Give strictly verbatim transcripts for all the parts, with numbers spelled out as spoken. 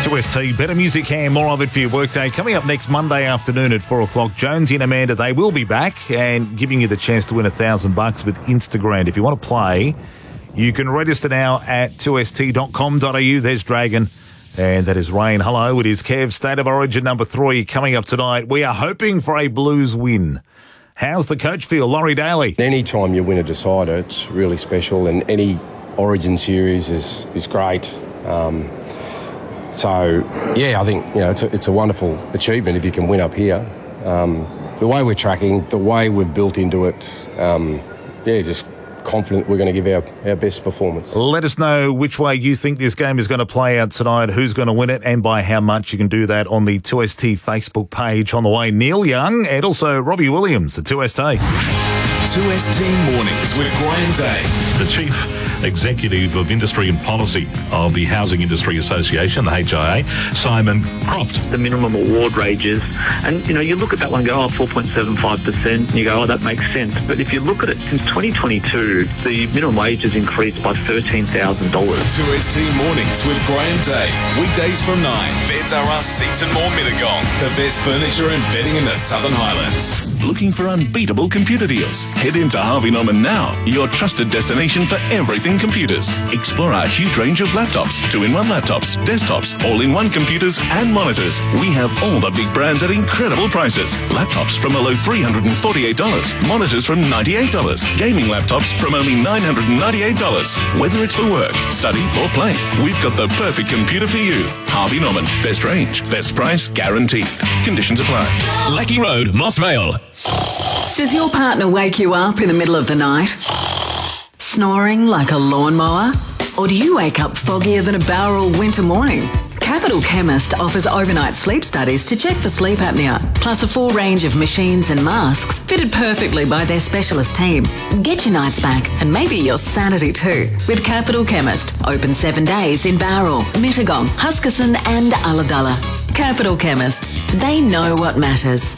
two S T, better music and more of it for your workday. Coming up next Monday afternoon at four o'clock, Jonesy and Amanda, they will be back and giving you the chance to win a thousand bucks with Instagram. If you want to play, you can register now at two S T dot com dot a u. There's Dragon. And that is Rain. Hello, it is Kev, State of Origin number three coming up tonight. We are hoping for a Blues win. How's the coach feel, Laurie Daly? Any time you win a decider, it's really special, and any Origin series is is great. Um, so, yeah, I think you know it's a, it's a wonderful achievement if you can win up here. Um, the way we're tracking, the way we've built into it, um, yeah, just confident we're going to give our, our best performance. Let us know which way you think this game is going to play out tonight, who's going to win it, and by how much. You can do that on the two S T Facebook page. On the way, Neil Young and also Robbie Williams at two S T. two S T Mornings with Graham Day. The Chief Executive of Industry and Policy of the Housing Industry Association, the H I A, Simon Croft. The minimum award ranges, and you know, you look at that one and go, oh, four point seven five percent, and you go, oh, that makes sense. But if you look at it, since twenty twenty-two, the minimum wage has increased by thirteen thousand dollars. two S T Mornings with Graham Day. Weekdays from nine. Beds R Us, Seats and More Mittagong. The best furniture and bedding in the Southern Highlands. Looking for unbeatable computer deals? Head into Harvey Norman now, your trusted destination for everything computers. Explore our huge range of laptops, two-in-one laptops, desktops, all-in-one computers and monitors. We have all the big brands at incredible prices. Laptops from a low three hundred forty-eight dollars, monitors from ninety-eight dollars, gaming laptops from only nine hundred ninety-eight dollars. Whether it's for work, study or play, we've got the perfect computer for you. Harvey Norman, best range, best price, guaranteed. Conditions apply. Lecky Road, Moss Vale. Does your partner wake you up in the middle of the night, snoring like a lawnmower? Or do you wake up foggier than a Bowral winter morning? Capital Chemist offers overnight sleep studies to check for sleep apnea, plus a full range of machines and masks fitted perfectly by their specialist team. Get your nights back and maybe your sanity too with Capital Chemist. Open seven days in Bowral, Mittagong, Huskisson and Ulladulla. Capital Chemist. They know what matters.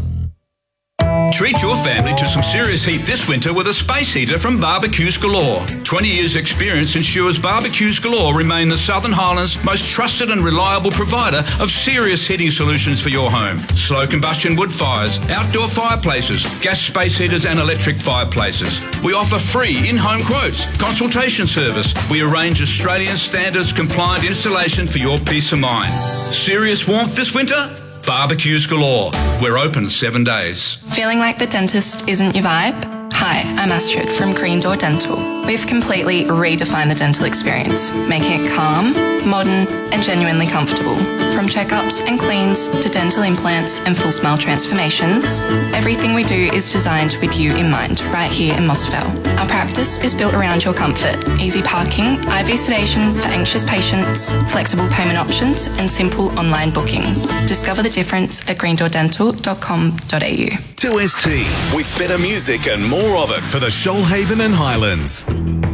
Treat your family to some serious heat this winter with a space heater from Barbecues Galore. twenty years experience ensures Barbecues Galore remain the Southern Highlands' most trusted and reliable provider of serious heating solutions for your home. Slow combustion wood fires, outdoor fireplaces, gas space heaters and electric fireplaces. We offer free in-home quotes, consultation service. We arrange Australian standards compliant installation for your peace of mind. Serious warmth this winter? Barbecues Galore. We're open seven days. Feeling like the dentist isn't your vibe? Hi, I'm Astrid from Green Door Dental. We've completely redefined the dental experience, making it calm, modern and genuinely comfortable. From checkups and cleans to dental implants and full smile transformations, everything we do is designed with you in mind right here in Moss Vale. Our practice is built around your comfort. Easy parking, I V sedation for anxious patients, flexible payment options and simple online booking. Discover the difference at green door dental dot com dot a u. two S T with better music and more of it for the Shoalhaven and Highlands.